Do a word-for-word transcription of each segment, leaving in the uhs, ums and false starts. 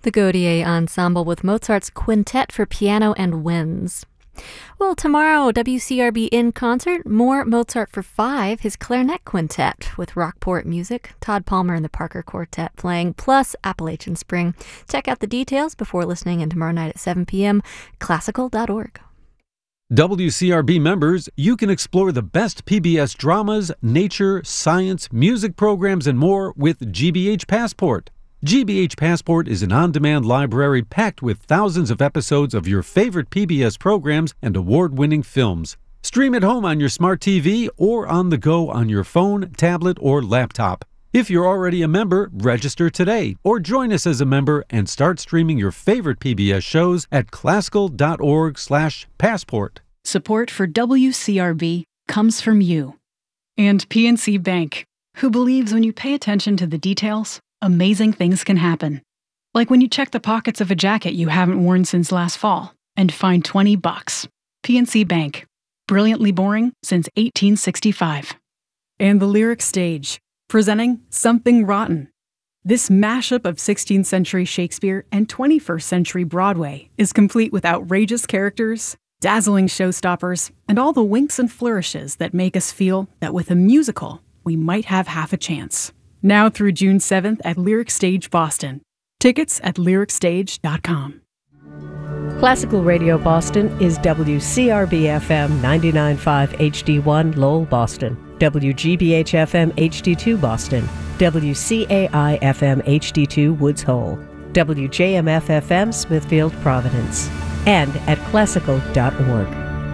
The Gaudier Ensemble with Mozart's Quintet for Piano and Winds. Well, tomorrow, W C R B in concert, more Mozart for Five, his clarinet quintet with Rockport Music, Todd Palmer and the Parker Quartet playing, plus Appalachian Spring. Check out the details before listening in tomorrow night at seven p.m. classical dot org. W C R B members, you can explore the best P B S dramas, nature, science, music programs, and more with G B H Passport. G B H Passport is an on-demand library packed with thousands of episodes of your favorite P B S programs and award-winning films. Stream at home on your smart T V or on the go on your phone, tablet, or laptop. If you're already a member, register today or join us as a member and start streaming your favorite P B S shows at classical dot org slash passport. Support for W C R B comes from you and P N C Bank, who believes when you pay attention to the details, amazing things can happen. Like when you check the pockets of a jacket you haven't worn since last fall and find twenty bucks. P N C Bank. Brilliantly boring since eighteen sixty-five. And the Lyric Stage, presenting Something Rotten. This mashup of sixteenth century Shakespeare and twenty-first century Broadway is complete with outrageous characters, dazzling showstoppers, and all the winks and flourishes that make us feel that with a musical, we might have half a chance. Now through June seventh at Lyric Stage Boston. Tickets at lyric stage dot com. Classical Radio Boston is W C R B F M ninety-nine point five H D one Lowell, Boston, W G B H F M H D two Boston, W C A I F M H D two Woods Hole, W J M F F M Smithfield, Providence, and at classical dot org.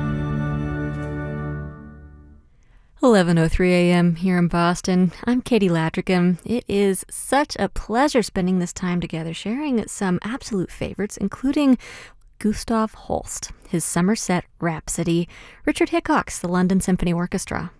eleven oh three a.m. here in Boston. I'm Katie Ladrigan. It is such a pleasure spending this time together, sharing some absolute favorites, including Gustav Holst, his Somerset Rhapsody, Richard Hickox, the London Symphony Orchestra,